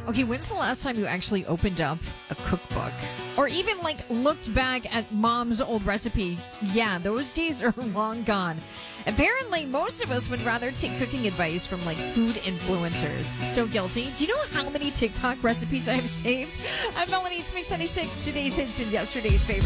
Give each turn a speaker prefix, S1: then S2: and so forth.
S1: Okay, when's the last time you actually opened up a cookbook? Or even like looked back at mom's old recipe? Yeah, those days are long gone. Apparently, most of us would rather take cooking advice from like food influencers. So guilty. Do you know how many TikTok recipes I have saved? I'm Melanie. It's Mix 96, today's hits and yesterday's favorites.